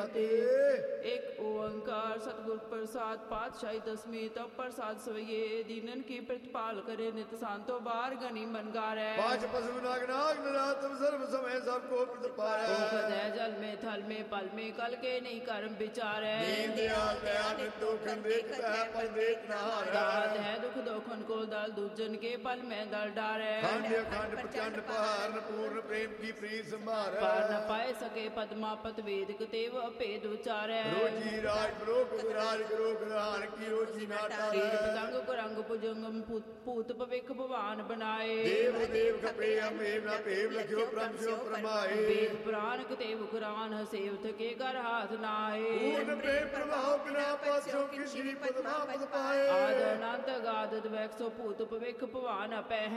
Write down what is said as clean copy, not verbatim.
ਮਾਤੇ। एक ओंकार सतगुर प्रसाद पातशाही दसवीं तब प्रसाद सवैये दीनन की प्रतिपाल करे नित शांतो बार गनी मन गारै। पांच पशु नाग नाग नरातम सर्व समय सबको प्रतिपालै। है जल में थल में पल में कल के नहीं कर्म विचारै। दीन दयाल दयानित दुखन देखता है पर देख न हारै। दात है दुख दोखन को दल दूजन के पल में दल डारै। खंड अखंड प्रचंड पहाड़ पूर्ण प्रेम की प्रीत संभारै। पार न पाए सके पद्मापत वेद तेव भेद उचारै। रोजी राज प्रलोक विराज करो ग्रहण की रोजी नाटा। कीट पतंग कुरंग भुजंगम पूत भविख भवान बनाए। देव देव खपे हम हेम न पेव लख्यो परम शिव परमाए। वेद पुराण कतेव कुरान सेवत के कर हाथ नाए। पूर्ण प्रेम प्रभाव बिना पासों की श्री पद्मा पद पाए। आद अनंत गाद द्वैक सो पूत भविख भवान अपै।